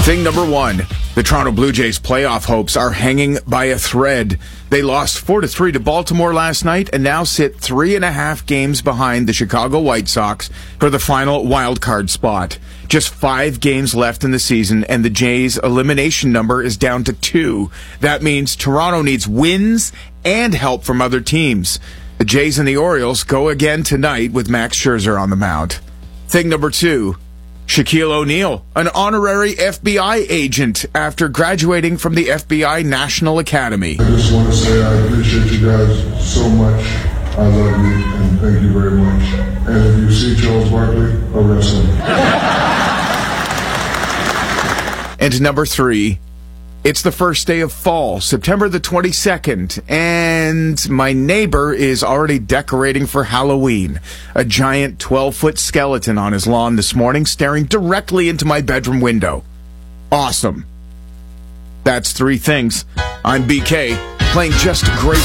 Thing number one, the Toronto Blue Jays playoff hopes are hanging by a thread. They lost 4-3 to Baltimore last night and now sit 3.5 games behind the Chicago White Sox for the final wild card spot. Just 5 games left in the season, and the Jays' elimination number is down to 2. That means Toronto needs wins and help from other teams. The Jays and the Orioles go again tonight with Max Scherzer on the mound. Thing number two, Shaquille O'Neal, an honorary FBI agent after graduating from the FBI National Academy. I just want to say I appreciate you guys so much. I love you, and thank you very much. And if you see Charles Barkley, arrest him. And number three, it's the first day of fall, September the 22nd, and my neighbor is already decorating for Halloween. A giant 12-foot skeleton on his lawn this morning, staring directly into my bedroom window. Awesome. That's three things. I'm BK, playing just great